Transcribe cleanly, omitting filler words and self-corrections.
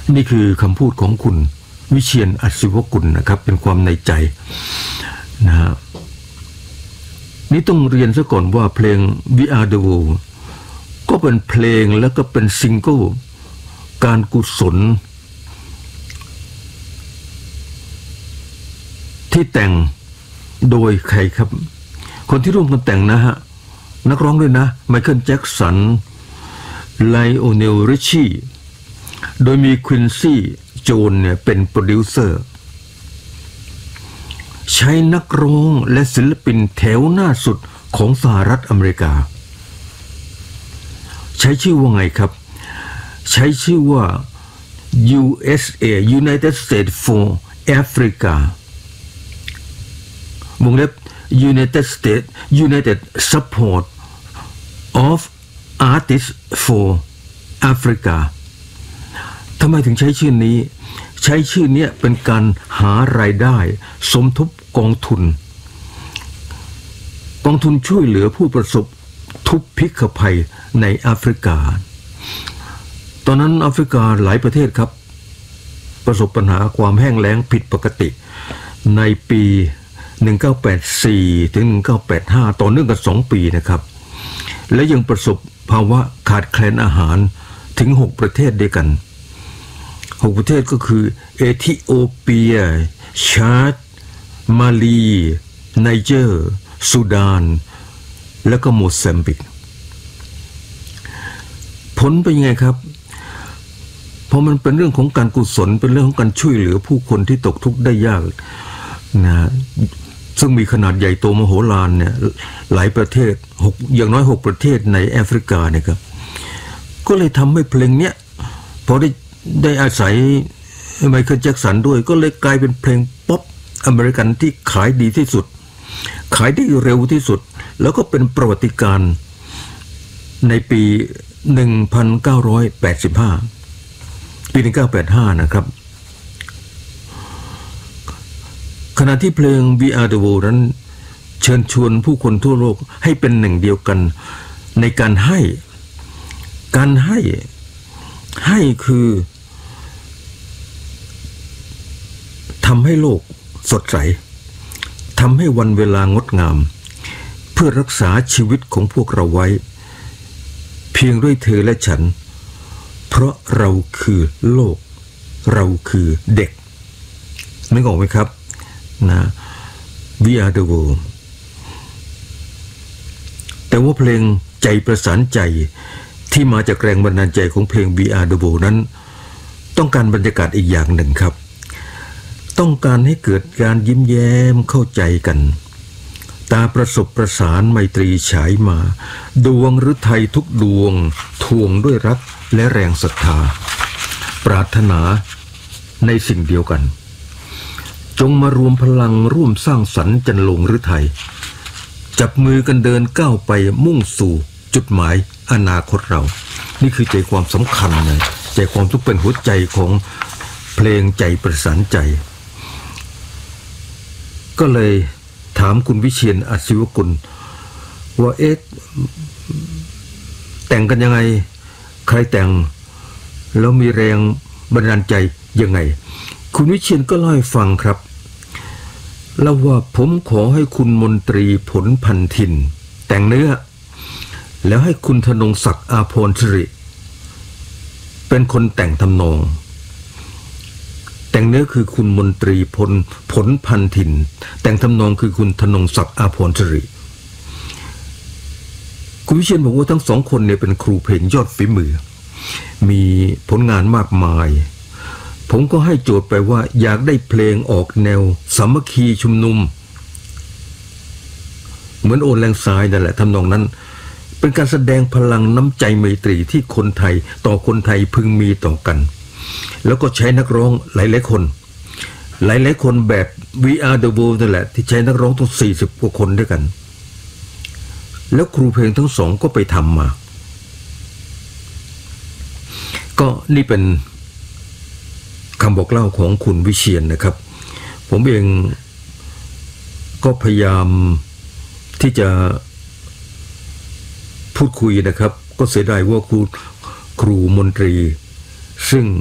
นี่คือคำพูดของคุณวิเชียรอัศวกุลนะครับเป็นความในใจนะฮะนี่ต้องเรียนซะก่อนว่าเพลง We Are The World ก็เป็นเพลงแล้วก็เป็นซิงเกิลการกุศลที่แต่งโดยใครครับคนที่ร่วมกันแต่งนะฮะนักร้องด้วยนะไมเคิลแจ็คสันไลโอเนลริชชี่โดยมีควินซี่โจนเนี่ยเป็นโปรดิวเซอร์ใช้นักร้องและศิลปินแถวหน้าสุดของสหรัฐอเมริกาใช้ชื่อว่าไงครับใช้ชื่อว่า USA United States for Africa วงเล็บ United States United Support of Artists for Africa ทำไมถึงใช้ชื่อนี้ใช้ชื่อนี้เป็นการหารายได้สมทบกองทุนช่วยเหลือผู้ประสบทุพพิฆภัยในแอฟริกาตอนนั้นแอฟริกาหลายประเทศครับประสบปัญหาความแห้งแล้งผิดปกติในปี1984ถึง1985ต่อเนื่องกัน2ปีนะครับและยังประสบภาวะขาดแคลนอาหารถึง6ประเทศด้วยกัน6ประเทศก็คือเอธิโอเปียชาดมาลีไนเจอร์ซูดานและก็โมซัมบิกผลเป็นยังไงครับเพราะมันเป็นเรื่องของการกุศลเป็นเรื่องของการช่วยเหลือผู้คนที่ตกทุกข์ได้ยากนะซึ่งมีขนาดใหญ่โตมโหฬารเนี่ยหลายประเทศอย่างน้อย6ประเทศในแอฟริกาเนี่ยครับก็เลยทำให้เพลงเนี้ยพอได้อาศัยไมเคิลแจ็คสันด้วยก็เลยกลายเป็นเพลงป๊อปอเมริกันที่ขายดีที่สุดขายได้เร็วที่สุดแล้วก็เป็นประวัติการณ์ในปี1985ปี1985นะครับขณะที่เพลง We Are The World นั้นเชิญชวนผู้คนทั่วโลกให้เป็นหนึ่งเดียวกันในการให้คือทำให้โลกสดใสทำให้วันเวลางดงามเพื่อรักษาชีวิตของพวกเราไว้เพียงด้วยเธอและฉันเพราะเราคือโลกเราคือเด็กนึกออกไหมครับนะ We Are The World แต่ว่าเพลงใจประสานใจที่มาจากแรงบันดาลใจของเพลง We Are The World นั้นต้องการบรรยากาศอีกอย่างหนึ่งครับต้องการให้เกิดการยิ้มแย้มเข้าใจกันตาประสบประสานไมตรีฉายมาดวงฤทัยทุกดวงทวงด้วยรักและแรงศรัทธาปรารถนาในสิ่งเดียวกันจงมารวมพลังร่วมสร้างสรรค์จันลงฤทัยจับมือกันเดินก้าวไปมุ่งสู่จุดหมายอนาคตเรานี่คือใจความสำคัญนะใจความทุกเป็นหัวใจของเพลงใจประสานใจก็เลยถามคุณวิเชียรอัศวกุลว่าแต่งกันยังไงใครแต่งแล้วมีแรงบันดาลใจยังไงคุณวิเชียรก็เล่าให้ฟังครับเล่าว่าผมขอให้คุณมนตรีผลพันธินแต่งเนื้อแล้วให้คุณธนงศักดิ์อาภรณ์สิริเป็นคนแต่งทำนองแต่งเนื้อคือคุณมนตรีผลพันธินแต่งทำนองคือคุณธนงศักดิ์อาภรณ์สิริคุณวิเชียรบอกว่าทั้งสองคนเนี่ยเป็นครูเพลงยอดฝีมือมีผลงานมากมายผมก็ให้โจทย์ไปว่าอยากได้เพลงออกแนวสามัคคีชุมนุมเหมือนโอนแรงทรายนั่นแหละทำนองนั้นเป็นการแสดงพลังน้ำใจไมตรีที่คนไทยต่อคนไทยพึงมีต่อกันแล้วก็ใช้นักร้องหลายคนแบบ We Are The World นั่นแหละที่ใช้นักร้องทั้ง40กว่าคนด้วยกันแล้วครูเพลงทั้งสองก็ไปทำมาก็นี่เป็นคำบอกเล่าของคุณวิเชียรนะครับผมเองก็พยายามที่จะพูดคุยนะครับก็เสียดายว่าครูมนตรีซึ่ง